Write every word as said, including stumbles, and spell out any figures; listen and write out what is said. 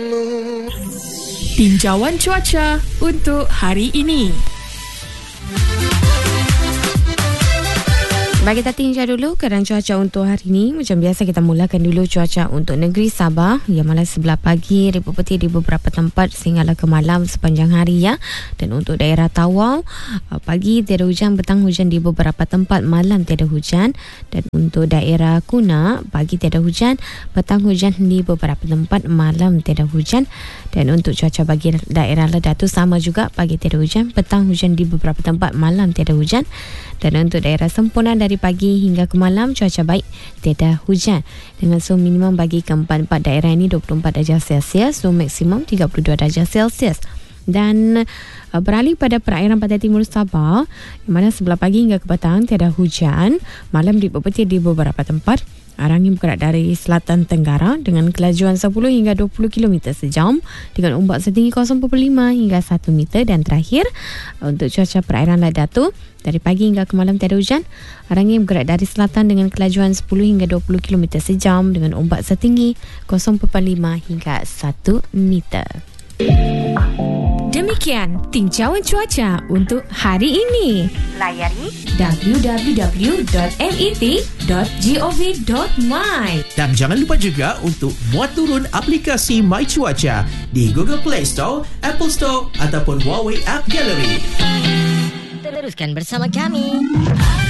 Tinjauan cuaca untuk hari ini. Bagi kita tinjau dulu keadaan cuaca untuk hari ini. Macam biasa kita mulakan dulu cuaca untuk negeri Sabah yang malam sebelah pagi ribu peti di beberapa tempat sehinggalah ke malam sepanjang hari ya. Dan untuk daerah Tawau, pagi tiada hujan, petang hujan di beberapa tempat, malam tiada hujan. Dan untuk daerah Kuna, pagi tiada hujan, petang hujan di beberapa tempat, malam tiada hujan. Dan untuk cuaca bagi daerah Ledatu sama juga, pagi tiada hujan, petang hujan di beberapa tempat, malam tiada hujan. Dan untuk daerah Semporna dari pagi hingga ke malam cuaca baik, tiada hujan. Dengan suhu minimum bagi keempat-empat daerah ini dua puluh empat darjah Celsius, suhu maksimum tiga puluh dua darjah Celsius. Dan uh, beralih pada perairan pantai timur Sabah, yang mana sebelah pagi hingga ke petang tiada hujan, malam dipepetir di beberapa tempat. Arah angin bergerak dari selatan tenggara dengan kelajuan sepuluh hingga dua puluh kilometer sejam dengan ombak setinggi kosong perpuluhan lima hingga satu meter. Dan terakhir, untuk cuaca perairan Ledatu, dari pagi hingga ke malam tiada hujan. Arah angin bergerak dari selatan dengan kelajuan sepuluh hingga dua puluh kilometer sejam dengan ombak setinggi kosong perpuluhan lima hingga satu meter. Demikian tinjauan cuaca untuk hari ini. Layari w w w dot met dot gov dot my. Dan jangan lupa juga untuk muat turun aplikasi My Cuaca di Google Play Store, Apple Store ataupun Huawei App Gallery. Teruskan bersama kami.